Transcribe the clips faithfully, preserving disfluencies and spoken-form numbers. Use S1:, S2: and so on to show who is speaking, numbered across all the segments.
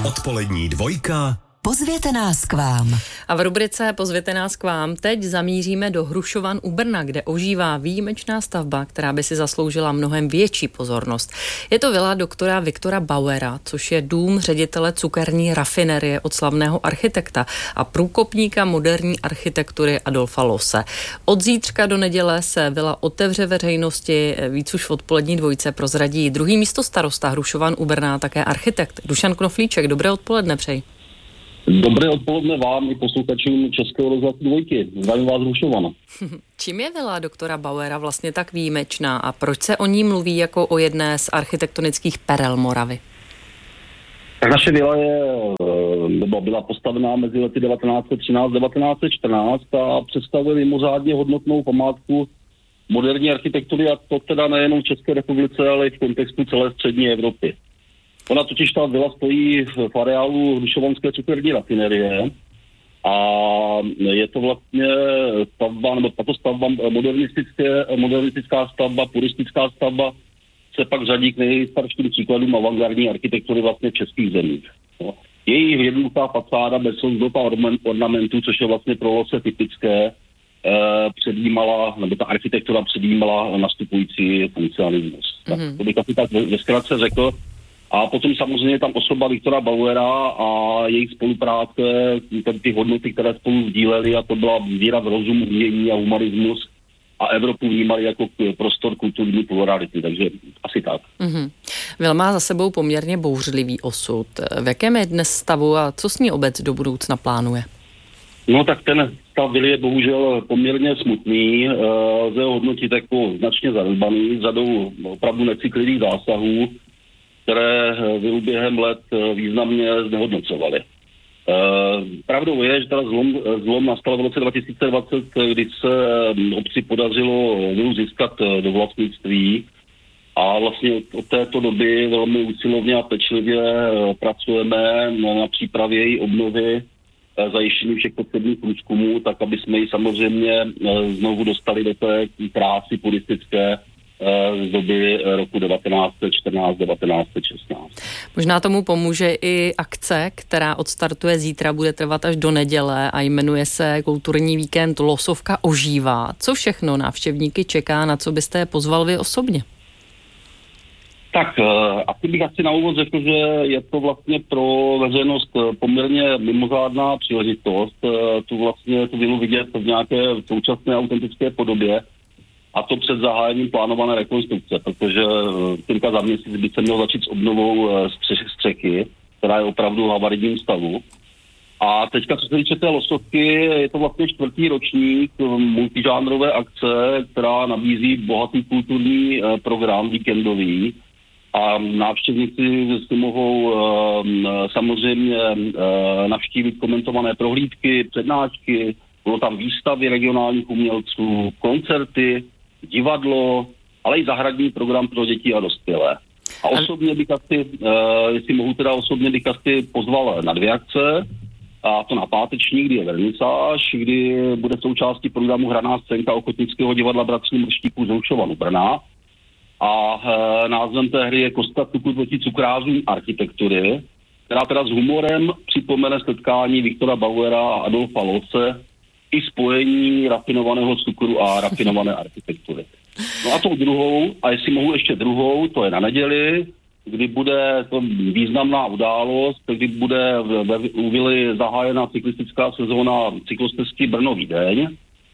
S1: Odpolední dvojka.
S2: Pozvěte nás k vám.
S3: A v rubrice Pozvěte nás k vám teď zamíříme do Hrušovan u Brna, kde ožívá výjimečná stavba, která by si zasloužila mnohem větší pozornost. Je to vila doktora Viktora Bauera, což je dům ředitele cukerní rafinerie od slavného architekta a průkopníka moderní architektury Adolfa Loose. Od zítřka do neděle se vila otevře veřejnosti, víc už v odpolední dvojce prozradí druhý místostarosta Hrušovan u Brna, také architekt Dušan Knoflíček. Dobré odpoledne přeji.
S4: Dobré odpoledne vám i posluchačům Českého rozhlasu dvojky. Zdravím vás Hrušovana.
S3: Čím je vila doktora Bauera vlastně tak výjimečná a proč se o ní mluví jako o jedné z architektonických perel Moravy?
S4: Tak naše vila je, nebo byla postavená mezi lety devatenáct set třináct a devatenáct set čtrnáct a představuje mimořádně hodnotnou památku moderní architektury, a to teda nejenom v České republice, ale i v kontextu celé střední Evropy. Ona totiž ta vila stojí v areálu Hrušovanské cukerní rafinerie a je to vlastně stavba, nebo tato stavba modernistické, modernistická stavba, puristická stavba se pak řadí k nejstarším příkladům avantgardní architektury vlastně v českých zemích. No. Její jednoduchá fasáda bez ozdob a ornamentů, což je vlastně pro Loose typické, eh, předjímala, nebo ta architektura předjímala nastupující funkcionalismus. Mm-hmm. Tak to bych asi tak ve zkratce řekl. A potom samozřejmě tam osoba Viktora Bauera a jejich spolupráce, ty hodnoty, které spolu sdíleli, a to byla víra v rozum, umění a humanismus, a Evropu vnímali jako prostor kulturní plurality, takže asi tak.
S3: Mm-hmm. Vila má za sebou poměrně bouřlivý osud. V jakém je dnes stavu a co s ní obec do budoucna plánuje?
S4: No tak ten stav vily je bohužel poměrně smutný, lze ho hodnotit jako značně zanedbaný, řadou opravdu necitlivých zásahů, které vilu během let významně znehodnocovaly. E, pravdou je, že teda zlom, zlom nastal v roce dva tisíce dvacet, kdy se obci podařilo vilu získat do vlastnictví, a vlastně od, od této doby velmi usilovně a pečlivě pracujeme na přípravě její obnovy, zajištění všech potřebných průzkumů, tak aby jsme ji samozřejmě znovu dostali do té krásy puristické z doby roku devatenáct set čtrnáct devatenáct set šestnáct.
S3: Možná tomu pomůže i akce, která odstartuje zítra, bude trvat až do neděle a jmenuje se Kulturní víkend Losovka ožívá. Co všechno návštěvníky čeká, na co byste je pozval vy osobně?
S4: Tak, asi bych asi na úvod řekl, že je to vlastně pro veřejnost poměrně mimořádná příležitost tu vlastně tu vilu vidět v nějaké současné autentické podobě, a to před zahájením plánované rekonstrukce, protože cirka za měsíc by se mělo začít s obnovou střechy, která je opravdu v havarijním stavu. A teďka, co se týče té Losovky, je to vlastně čtvrtý ročník multižánrové akce, která nabízí bohatý kulturní program víkendový, a návštěvníci si mohou samozřejmě navštívit komentované prohlídky, přednášky, bylo tam výstavy regionálních umělců, koncerty, divadlo, ale i zahradní program pro děti a dospělé. A osobně bych asi, jestli mohu teda osobně bych asi pozval na dvě akce, a to na páteční, kdy je vernisáž, kdy bude součástí programu hraná scénka Ochotnického divadla Bratří Mrštíků z Hrušovan u Brna. A e, názvem té hry je Kostka cukru proti cukrářům architektury, která teda s humorem připomene setkání Viktora Bauera a Adolfa Loose i spojení rafinovaného cukru a rafinované architektury. No a tou druhou, a jestli mohu ještě druhou, to je na neděli, kdy bude to významná událost, kdy bude ve u vily zahájena cyklistická sezóna cyklostezky Brno-Vídeň.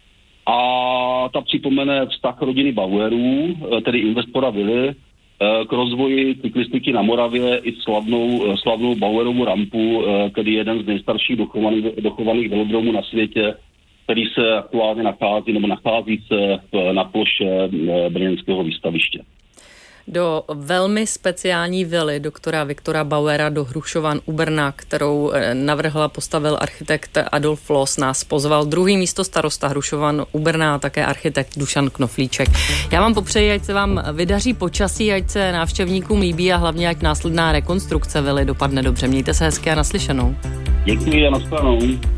S4: A ta připomene vztah rodiny Bauerů, tedy investora vily, k rozvoji cyklistiky na Moravě i slavnou, slavnou Bauerovu rampu, který je jeden z nejstarších dochovaných, dochovaných velodromů na světě, který se aktuálně nachází nebo nachází se na ploše brněnského výstaviště.
S3: Do velmi speciální vily doktora Viktora Bauera do Hrušovan u Brna, kterou navrhl a postavil architekt Adolf Loos, nás pozval druhý místostarosta Hrušovan u Brna a také architekt Dušan Knoflíček. Já vám popřeji, ať se vám vydaří počasí, ať se návštěvníkům líbí a hlavně ať následná rekonstrukce vily dopadne dobře. Mějte se hezky a naslyšenou.
S4: Děkuji a nashledanou.